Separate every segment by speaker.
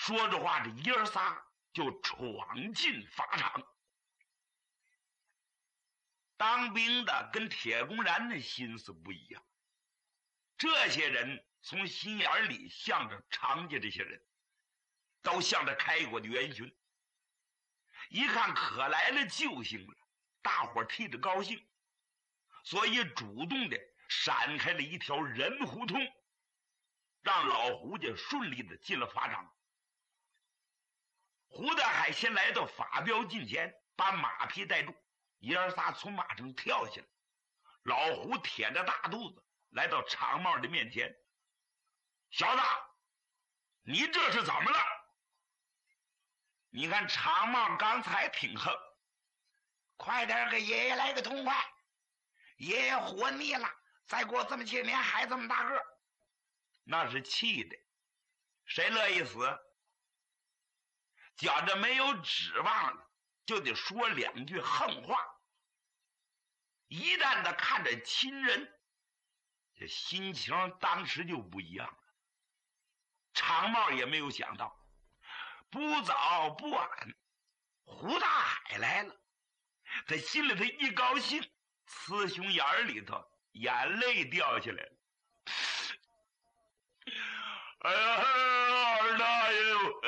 Speaker 1: 说着话，这爷儿仨就闯进法场。当兵的跟铁公然的心思不一样，这些人从心眼里向着常家这些人，都向着开国的元勋。一看可来了救星了，大伙儿替着高兴，所以主动的闪开了一条人胡同，让老胡家顺利的进了法场。胡大海先来到法标近前，把马匹带住，爷儿仨从马上跳下来。老胡舔着大肚子来到常茂的面前：“小子，你这是怎么了？你看常茂刚才挺横，
Speaker 2: 快点给爷爷来个痛快，爷爷活腻了，再过这么些年还这么大个，
Speaker 1: 那是气的，谁乐意死？觉着没有指望了，就得说两句横话。一旦他看着亲人，这心情当时就不一样了。常茂也没有想到，不早不晚，胡大海来了。他心里头一高兴，雌雄眼里头眼泪掉下来了。哎呀，二大爷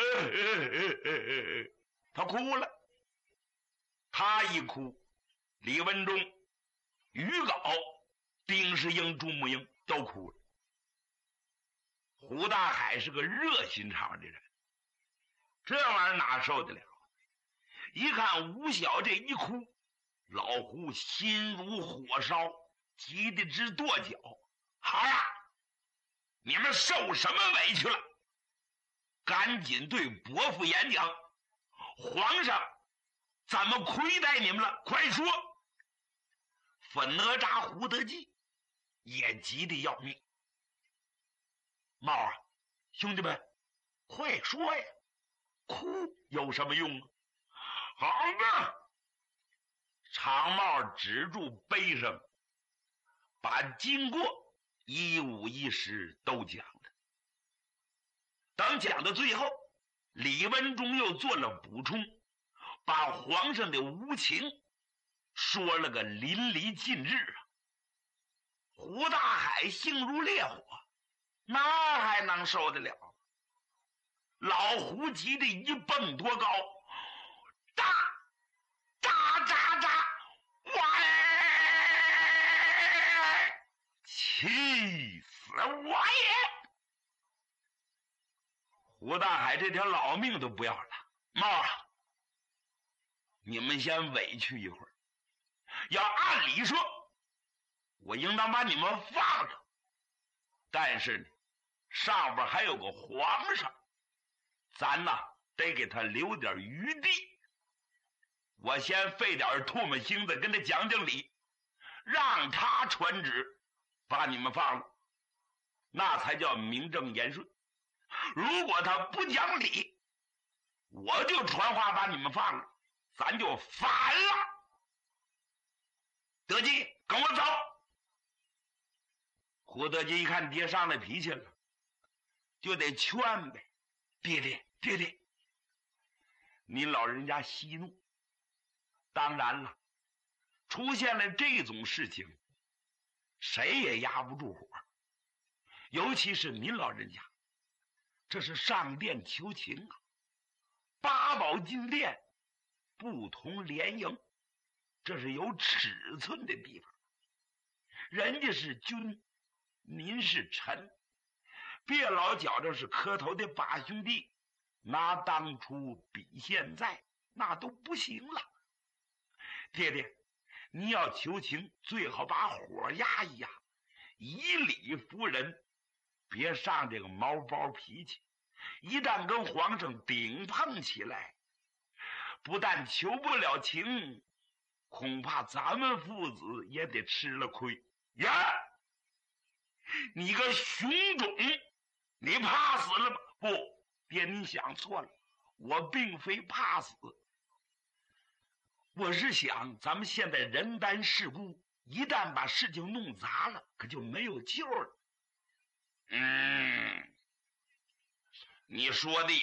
Speaker 1: 哟！他哭了。他一哭，李文忠、于镐、丁世英、朱木英都哭了。胡大海是个热心肠的人，这玩意儿哪受得了？一看吴小这一哭，老胡心如火烧，急得直跺脚。好呀，你们受什么委屈了？赶紧对伯父演讲，皇上怎么亏待你们了？快说！粉哪吒胡德基也急得要命。茂啊，兄弟们，快说呀！哭有什么用啊？好吧。常茂止住悲声，把经过一五一十都讲了。等讲到最后，李文忠又做了补充，把皇上的无情说了个淋漓尽致啊。胡大海性如烈火，那还能受得了？老胡急得一蹦多高，喳喳喳喳，喂！气死我也！胡大海这条老命都不要了。茂啊，你们先委屈一会儿，要按理说我应当把你们放了，但是呢，上边还有个皇上，咱呐得给他留点余地。我先费点唾沫星子跟他讲讲理，让他传旨把你们放了，那才叫名正言顺。如果他不讲理，我就传话把你们放了，咱就反了。德基，跟我走。胡德基一看爹上来脾气了，就得劝呗。爹爹，您老人家息怒。当然了，出现了这种事情，谁也压不住火，尤其是您老人家，这是上殿求情啊。八宝金殿不同联营，这是有尺寸的地方。人家是君，您是臣，别老觉着是磕头的八兄弟，拿当初比现在那都不行了。爹爹，你要求情，最好把火压一压，以理服人，别上这个毛包脾气。一旦跟皇上顶碰起来，不但求不了情，恐怕咱们父子也得吃了亏呀！你个熊种，你怕死了吗？不，爹，你想错了，我并非怕死，我是想咱们现在人单势孤，一旦把事情弄砸了，可就没有救了。你说的